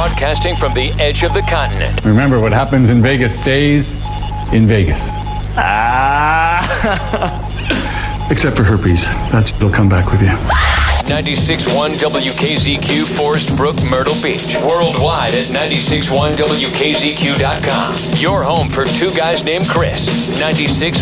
broadcasting from the edge of the continent. Remember, what happens in Vegas stays in Vegas. Except for herpes. That'll come back with you. 96.1 WKZQ, Forest Brook, Myrtle Beach. Worldwide at 96.1WKZQ.com. Your home for two guys named Chris. 96.